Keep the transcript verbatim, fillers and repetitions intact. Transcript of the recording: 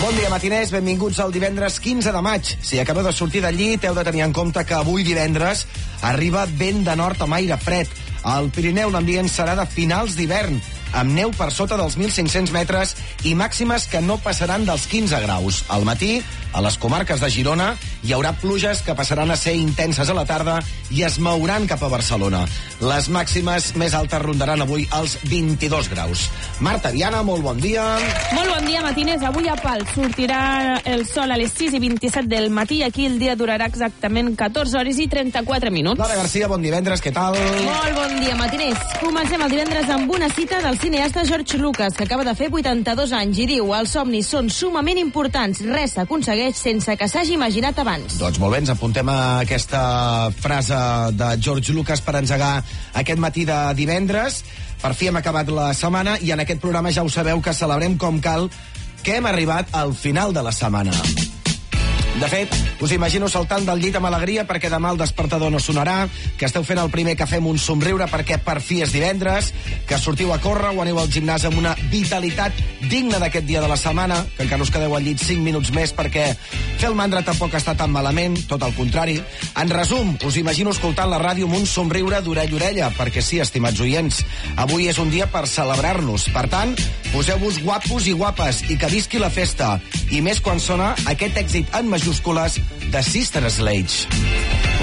Bon dia, matiners. Benvinguts al divendres quinze de maig. Si acabeu de sortir del llit, heu de tenir en compte que avui divendres arriba vent de nord amb aire fred. Al Pirineu l'ambient serà de finals d'hivern, amb neu per sota dels mil cinc-cents metres i màximes que no passaran dels quinze graus. Al matí, a les comarques de Girona, hi haurà pluges que passaran a ser intenses a la tarda i es mouran cap a Barcelona. Les màximes més altes rondaran avui els vint-i-dos graus. Marta Viana, molt bon dia. Molt bon dia, matiners. Avui a Pals sortirà el sol a les sis i vint-i-set del matí. Aquí el dia durarà exactament catorze hores i trenta-quatre minuts. Lara Garcia, bon divendres, què tal? Molt bon dia, matiners. Comencem el divendres amb una cita del cineasta George Lucas, que acaba de fer vuitanta-dos anys i diu: els somnis són sumament importants, res s'aconsegueix sense que s'hagi imaginat abans. Doncs molt bé, ens apuntem a aquesta frase de George Lucas per engegar aquest matí de divendres. Per fi hem acabat la setmana i en aquest programa ja ho sabeu que celebrem com cal que hem arribat al final de la setmana. De fet, us imagino saltant del llit amb alegria perquè demà el despertador no sonarà, que esteu fent el primer cafè amb un somriure perquè per fi és divendres, que sortiu a córrer o aneu al gimnàs amb una vitalitat digna d'aquest dia de la setmana, que encara us quedeu al llit cinc minuts més perquè fer el mandra tampoc està tan malament, tot el contrari. En resum, us imagino escoltant la ràdio amb un somriure d'orella a orella, perquè sí, estimats oients, avui és un dia per celebrar-nos. Per tant, poseu-vos guapos i guapes i que visqui la festa, i més quan sona aquest èxit en majúscules de Sister Sledge.